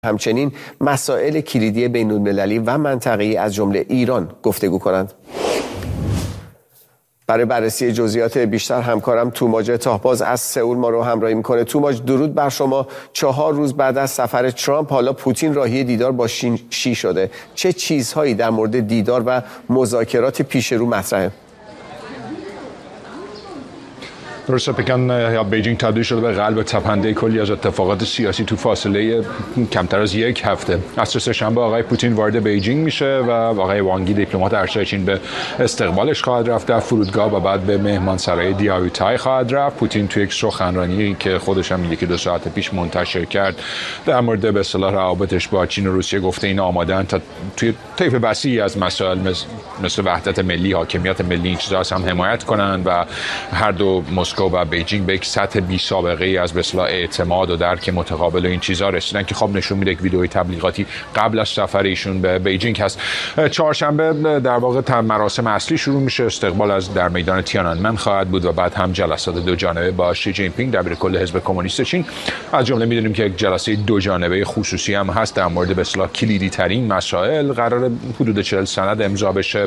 همچنین مسائل کلیدی بین‌المللی و منطقه‌ای از جمله ایران گفتگو کنند. برای بررسی جزئیات بیشتر همکارم توماج تاهباز از سئول ما رو همراهی میکنه. توماج، درود بر شما. 4 روز بعد از سفر ترامپ حالا پوتین راهی دیدار با شی شده. چه چیزهایی در مورد دیدار و مذاکرات پیش رو مطرحه؟ درسته، پکن بیجینگ تبدیل شده به قلب تپنده کلی از اتفاقات سیاسی تو فاصله کمتر از یک هفته. عصر سه‌شنبه آقای پوتین وارد بیجینگ میشه و آقای وانگی دیپلمات ارشد چین به استقبالش خواهد رفت در فرودگاه و بعد به مهمانسرای دیاویتای خواهد رفت. پوتین توی یک سخنرانی که خودش هم 1-2 ساعت پیش منتشر کرد در مورد به اصطلاح روابطش با چین و روسیه گفته این آماده‌اند تا توی طیف وسیعی از مسائل مثل وحدت ملی، حاکمیت ملی، این چیزا هم حمایت کنند و هر دو مسکو و بیجینگ به یک سطح بی سابقه ای از به اصطلاح اعتماد و درک متقابل این چیزا رسیدن که خب نشون میده یک ویدئوی تبلیغاتی قبل از سفر ایشون به بیجینگ هست. چهارشنبه در واقع مراسم اصلی شروع میشه. استقبال از در میدان تیانانمن خواهد بود و بعد هم جلسات 2 جانبه با شی جین پینگ دبیرکل حزب کمونیست چین. از جمله میدونیم که یک جلسه 2 جانبه خصوصی هم هست در مورد به اصطلاح کلیدی ترین مسائل. قرار حدود 40 سند امضا بشه.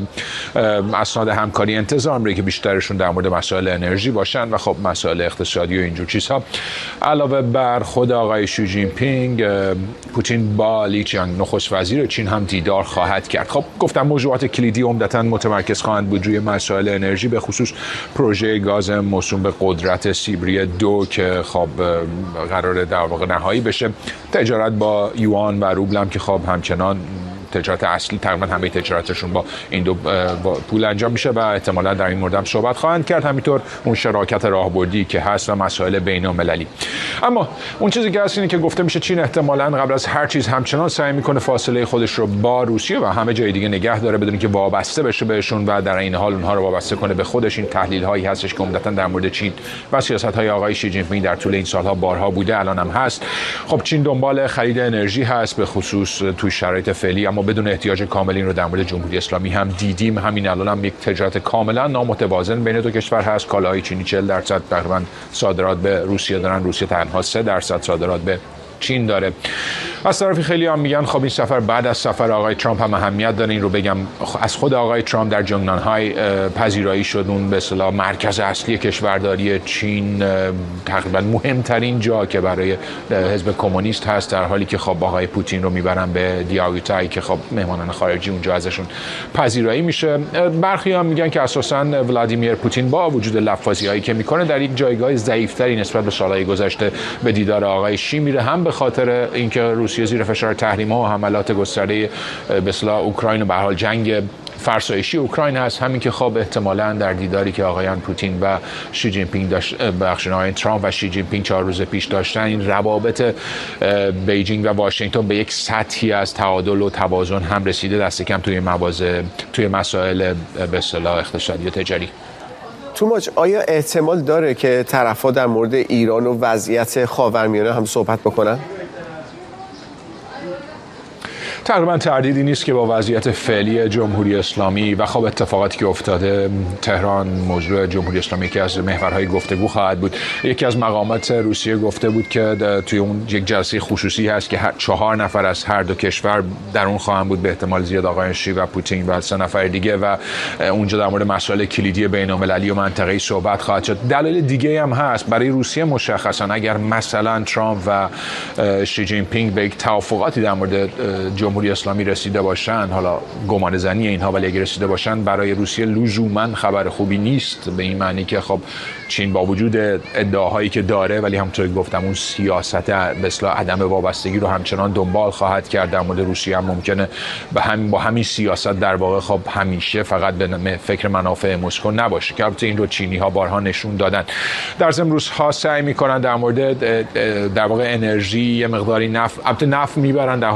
اسناد همکاری انتظار میره که بیشترشون در مورد مسائل انرژی باشن و خب مسائل اقتصادی و اینجور چیزها. علاوه بر خود آقای شی جین پینگ، پوتین با لی چیانگ نخست وزیر چین هم دیدار خواهد کرد. خب گفتم موضوعات کلیدی عمدتاً متمرکز خواهند بود روی مسائل انرژی، به خصوص پروژه گاز موسوم به قدرت سیبری 2 که خب قراره در واقع نهایی بشه. تجارت با یوان و روبل هم که خب همچنان تجارت اصلی، تقریبا همه تجارتشون با این دو پول انجام میشه و احتمالا در این مورد هم صحبت خواهند کرد. همینطور اون شراکت راهبردی که هست و مسائل بین‌المللی. اما اون چیزی که هست اینه که گفته میشه چین احتمالا قبل از هر چیز همچنان سعی میکنه فاصله خودش رو با روسیه و همه جای دیگه نگه داره بدون که وابسته بشه بهشون و در این حال اونها رو وابسته کنه به خودش. این تحلیل هایی هستش که عمدتاً در مورد چین و سیاست های آقای شی جین پینگ در طول این سالها بارها بوده، الان هم هست. خب چین دنبال خرید انرژی هست به خصوص توی شرایط فعلی، اما بدون احتیاج کامل. این رو در مورد جمهوری اسلامی هم دیدیم. همین الان هم یک تجارت کاملا نامتوازن بین دو کشور هست. کالاهای چینی 40% تقریبا صادرات به روسیه دارن، روسیه تنها 3% صادرات به چین داره. از طرفی خیلی هم میگن خب این سفر بعد از سفر آقای ترامپ هم اهمیت داره. این رو بگم از خود آقای ترامپ در جنگنان‌های پذیرایی شد اون به اصطلاح مرکز اصلی کشورداری چین، تقریبا مهمترین جا که برای حزب کمونیست هست، در حالی که خب آقای پوتین رو میبرن به دیاویتای که خب مهمانان خارجی اونجا ازشون پذیرایی میشه. برخی هم میگن که اساساً ولادیمیر پوتین با وجود لفاظی‌هایی که میکنه در یک جایگاه ضعیف‌تری نسبت به سالهای گذشته به دیدار آقای شی میره، هم به خاطر اینکه روسیه زیر فشار تحریم‌ها و حملات گسترده به اصطلاح اوکراین و به هر حال جنگ فرسایشی اوکراین هست، همین که خب احتمالاً در دیداری که آقایان پوتین و شی جین پینگ آقای ترامپ و شی جین پینگ 4 روز پیش داشتن، این روابط بیجینگ و واشنگتن به یک سطحی از تعادل و توازن هم رسیده، دست کم توی مسائل به اصطلاح اقتصادی و تجاری. توماج، آیا احتمال داره که طرف‌ها در مورد ایران و وضعیت خاورمیانه هم صحبت بکنن؟ تقریبا تردیدی نیست که با وضعیت فعلی جمهوری اسلامی و خب اتفاقاتی که افتاده، تهران موضوع جمهوری اسلامی که از محورهای گفتگو خواهد بود. یکی از مقامات روسیه گفته بود که توی اون یک جلسه خصوصی هست که 4 نفر از هر دو کشور در اون خواهند بود، به احتمال زیاد آقای شی و پوتین و 3 نفر دیگه، و اونجا در مورد مسائل کلیدی بین‌المللی و منطقه‌ای صحبت خواهد شد. دلایل دیگه هم هست برای روسیه. مشخصا اگر مثلا ترامپ و شی جین پینگ به یک توافقاتی در مورد جمهوری اسلامی رسیده باشن، حالا گمان زنی اینها، ولی اگه رسیده باشن، برای روسیه لزوما خبر خوبی نیست، به این معنی که خب چین با وجود ادعاهایی که داره ولی همونطور که گفتم اون سیاست به اصطلاح عدم وابستگی رو همچنان دنبال خواهد کرد. در مورد روسیه هم ممکنه با همین سیاست در واقع خب همیشه فقط به فکر منافع مسکو نباشه، که البته این رو چینی ها بارها نشون دادن. در ضمن روس‌ها سعی میکنن در مورد در واقع انرژی یه مقداری نفت میبرن در حال حاضر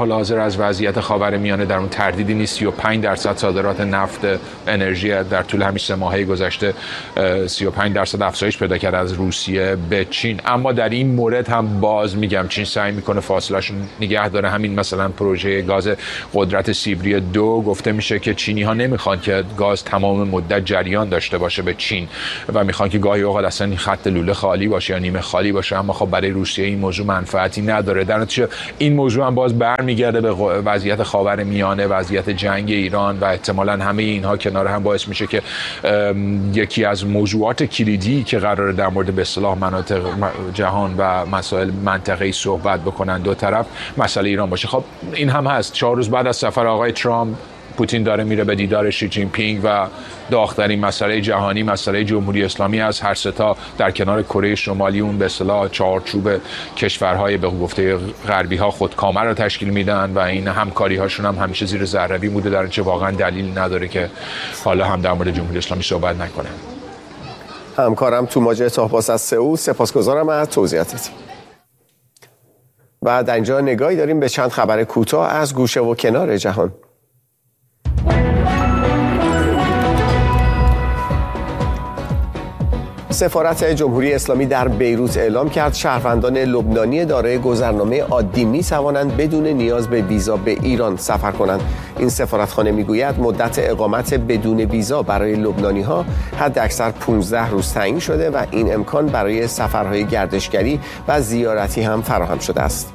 از وضعیت خاورمیانه در اون تردیدی نیست. 35% صادرات نفت انرژی در طول همین 3 ماهه گذشته 35% افزایش پیدا کرد از روسیه به چین. اما در این مورد هم باز میگم چین سعی میکنه فاصله‌شون نگه داره. همین مثلا پروژه گاز قدرت سیبری 2 گفته میشه که چینی ها نمیخوان که گاز تمام مدت جریان داشته باشه به چین و میخوان که گاهی اوقات اصلا این خط لوله خالی باشه یا نیمه خالی باشه. اما خب برای روسیه این موضوع منفعتی نداره. در نتیجه این موضوع هم باز برمیگرده به وضعیت خاورمیانه، وضعیت جنگ ایران و احتمالاً همه اینها کنار هم باعث میشه که یکی از موضوعات کلیدی که قراره در مورد به اصطلاح مناطق جهان و مسائل منطقه‌ای صحبت بکنن دو طرف مسئله ایران باشه. خب این هم هست. 4 روز بعد از سفر آقای ترامپ، پوتین داره میره به دیدار شی جین پینگ و داغ‌ترین مسئله جهانی مسئله جمهوری اسلامی از هر ستا در کنار کره شمالی اون به اصطلاح چارچوب کشورهای به گفته غربی ها خودکامه رو تشکیل میدن و این همکاری هاشون هم همیشه زیر ذره‌بین بوده، در نتیجه واقعا دلیل نداره که حالا هم در مورد جمهوری اسلامی صحبت نکنه. همکارم توماج تاهباز از سئول، سپاسگزارم از توضیحاتت. و در اینجا نگاهی داریم به چند خبر کوتاه از گوشه و کنار جهان. سفارت جمهوری اسلامی در بیروت اعلام کرد شهروندان لبنانی دارای گذرنامه عادی می‌توانند بدون نیاز به ویزا به ایران سفر کنند. این سفارتخانه میگوید مدت اقامت بدون ویزا برای لبنانی‌ها حداکثر 15 روز تعیین شده و این امکان برای سفرهای گردشگری و زیارتی هم فراهم شده است.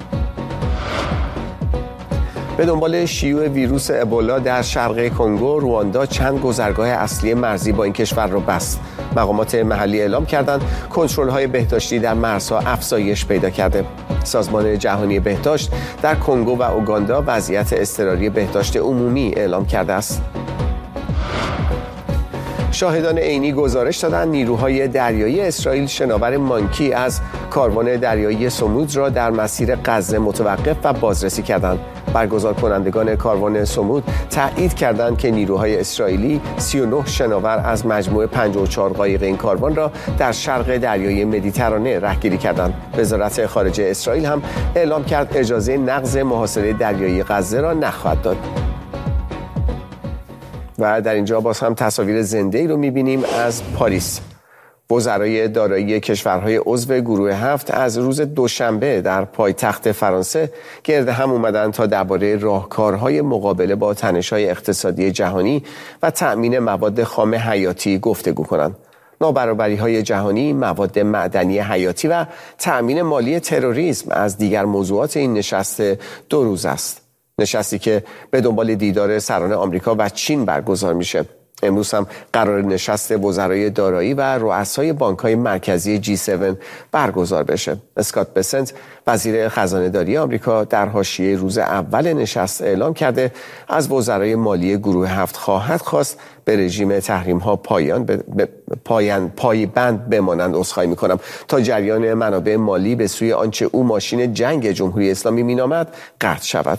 به دنبال شیوع ویروس ابولا در شرق کنگو، رواندا چند گذرگاه اصلی مرزی با این کشور را بست. مقامات محلی اعلام کردند کنترل‌های بهداشتی در مرزها افزایش پیدا کرده. سازمان جهانی بهداشت در کنگو و اوگاندا وضعیت اضطراری بهداشت عمومی اعلام کرده است. شاهدان عینی گزارش دادند نیروهای دریایی اسرائیل شناور مانکی از کاروان دریایی سمود را در مسیر غزه متوقف و بازرسی کردند. برگزار کنندگان کاروان سمود تایید کردند که نیروهای اسرائیلی 39 شناور از مجموع 54 قایق این کاروان را در شرق دریای مدیترانه رهگیری کردند. وزارت خارجه اسرائیل هم اعلام کرد اجازه نقض محاصره دریایی غزه را نخواهد داد. و در اینجا باز هم تصاویر زنده‌ای رو می‌بینیم از پاریس. وزرای دارایی کشورهای عضو گروه 7 از روز دوشنبه در پایتخت فرانسه گرد هم اومدن تا درباره راهکارهای مقابله با تنش‌های اقتصادی جهانی و تأمین مواد خام حیاتی گفتگو کنند. نابرابری‌های جهانی، مواد معدنی حیاتی و تأمین مالی تروریسم از دیگر موضوعات این نشست 2 روز است. نشستی که به دنبال دیدار سران آمریکا و چین برگزار میشه. امروز هم قرار نشست وزرای دارایی و رؤسای بانک‌های مرکزی G7 برگزار بشه. اسکات بسنت وزیر خزانه‌داری آمریکا در حاشیه روز اول نشست اعلام کرده از وزرای مالی گروه 7 خواهد خواست به رژیم تحریم‌ها پایبند بمانند. عذرخواهی می‌کنم تا جریان منابع مالی به سوی آنچه او ماشین جنگ جمهوری اسلامی مینامد قطع شود.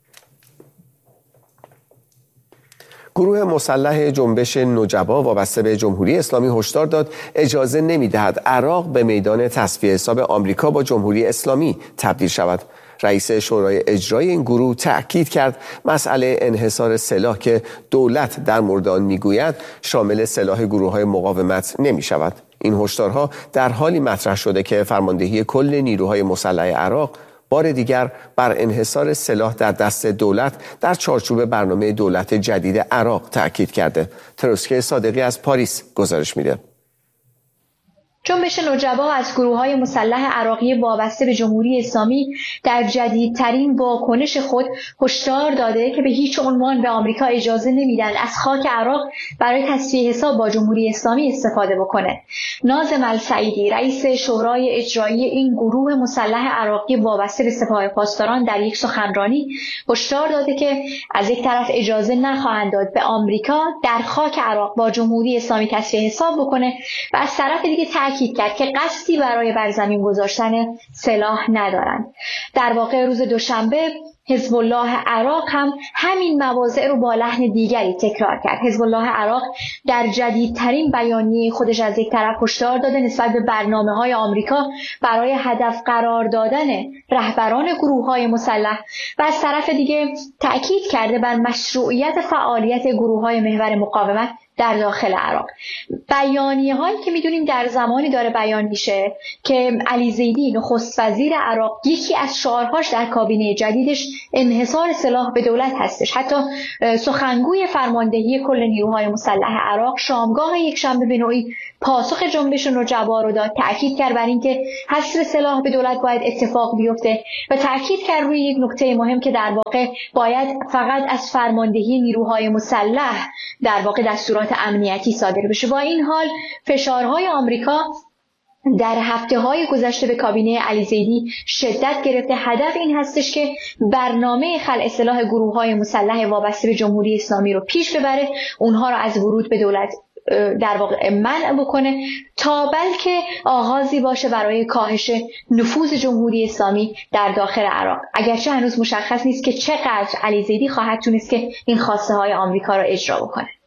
گروه مسلح جنبش نجبا وابسته به جمهوری اسلامی هشدار داد اجازه نمی‌دهد عراق به میدان تصفیه حساب آمریکا با جمهوری اسلامی تبدیل شود. رئیس شورای اجرایی این گروه تأکید کرد مسئله انحصار سلاح که دولت در مورد آن میگوید شامل سلاح گروه‌های مقاومت نمی‌شود. این هشدارها در حالی مطرح شده که فرماندهی کل نیروهای مسلح عراق بار دیگر بر انحصار سلاح در دست دولت در چارچوب برنامه دولت جدید عراق تأکید کرده. تروسکه صادقی از پاریس گزارش میده. جنبش نجبا از گروه‌های مسلح عراقی وابسته به جمهوری اسلامی در جدیدترین واکنش خود هشدار داده که به هیچ عنوان به آمریکا اجازه نمیدن از خاک عراق برای تصفیه حساب با جمهوری اسلامی استفاده بکنه. ناظم السعیدی رئیس شورای اجرایی این گروه مسلح عراقی وابسته به سپاه پاسداران در یک سخنرانی هشدار داده که از یک طرف اجازه نخواهند داد به آمریکا در خاک عراق با جمهوری اسلامی تصفیه حساب بکنه و از طرف دیگه تأکید کرد که قصدی برای بر زمین گذاشتن سلاح ندارند. در واقع روز دوشنبه حزب الله عراق هم همین مواضع رو با لحن دیگری تکرار کرد. حزب الله عراق در جدیدترین بیانیه خودش از یک طرف هشدار داده نسبت به برنامه‌های آمریکا برای هدف قرار دادن رهبران گروه‌های مسلح و از طرف دیگه تأکید کرده بر مشروعیت فعالیت گروه‌های محور مقاومت در داخل عراق. بیانیه هایی که میدونیم در زمانی داره بیان میشه که علی زیدی نخست وزیر عراق یکی از شعارهاش در کابینه جدیدش انحصار سلاح به دولت هستش. حتی سخنگوی فرماندهی کل نیروهای مسلح عراق شامگاه یکشنبه به نوعی پاسخ جنبش نجبا رو داد، تأکید کرد بر اینکه حصر سلاح به دولت باید اتفاق بیفته و تأکید کرد روی یک نکته مهم که در واقع باید فقط از فرماندهی نیروهای مسلح در واقع دستورات امنیتی صادر بشه. با این حال فشارهای آمریکا در هفته‌های گذشته به کابینه علی زیدی شدت گرفته. هدف این هستش که برنامه خلع سلاح گروه‌های مسلح وابسته به جمهوری اسلامی رو پیش ببره، اونها رو از ورود به دولت در واقع منع بکنه تا بلکه آغازی باشه برای کاهش نفوذ جمهوری اسلامی در داخل عراق. اگرچه هنوز مشخص نیست که چقدر علی زیدی خواهد تونست که این خواسته های آمریکا را اجرا بکنه.